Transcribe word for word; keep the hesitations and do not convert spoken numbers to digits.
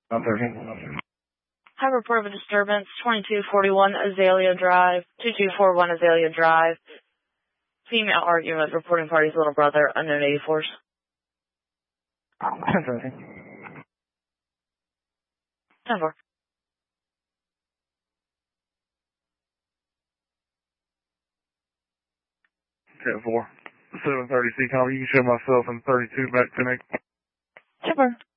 Not thirteen. Have a report of a disturbance, twenty-two forty-one Azalea Drive, two two four one Azalea Drive. Female arguing with reporting party's little brother, unknown eighty-fours. ten thirteen. ten four. ten four. seven thirty C-Com, you can show myself in thirty-two back to me. ten four.